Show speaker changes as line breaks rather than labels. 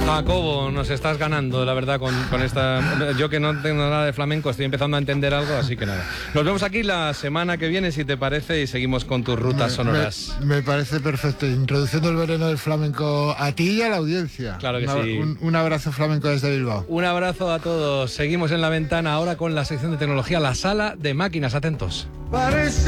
Jacobo, nos estás ganando, la verdad, con esta... Yo que no tengo nada de flamenco, estoy empezando a entender algo, así que nada. Nos vemos aquí la semana que viene, si te parece, y seguimos con tus rutas sonoras.
Me parece perfecto, introduciendo el veneno del flamenco a ti y a la audiencia.
Claro que sí.
Un abrazo flamenco desde Bilbao.
Un abrazo a todos. Seguimos en La Ventana ahora con la sección de tecnología, la sala de máquinas. Atentos.